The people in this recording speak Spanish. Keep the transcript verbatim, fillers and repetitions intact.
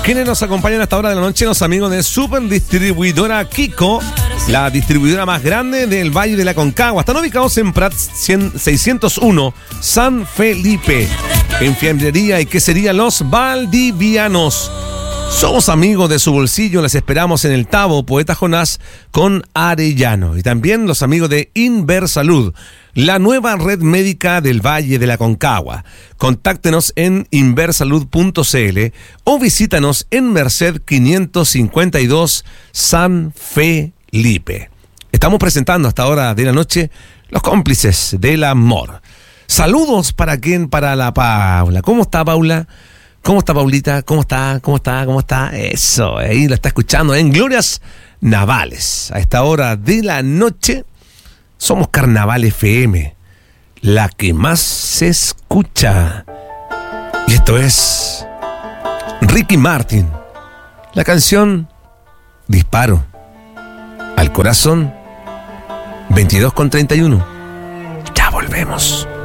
Quienes nos acompañan a esta hora de la noche, los amigos de Super Distribuidora Kiko, la distribuidora más grande del Valle de la Aconcagua. Están ubicados en Prat seiscientos uno, San Felipe. En fiambrería y quesería Los Valdivianos. Somos amigos de su bolsillo, les esperamos en el Tabo Poeta Jonás con Arellano. Y también los amigos de Inversalud, la nueva red médica del Valle de la Aconcagua. Contáctenos en inversalud punto c l o visítanos en Merced quinientos cincuenta y dos, San Felipe. Estamos presentando hasta ahora de la noche los cómplices del amor. Saludos para quién, para la Paula. ¿Cómo está, Paula? ¿Cómo está, Paulita? ¿Cómo está? ¿Cómo está? ¿Cómo está? Eso, ahí la está escuchando en Glorias Navales. A esta hora de la noche somos Carnaval F M, la que más se escucha. Y esto es Ricky Martin, la canción Disparo al Corazón, veintidós con treinta y uno. Ya volvemos.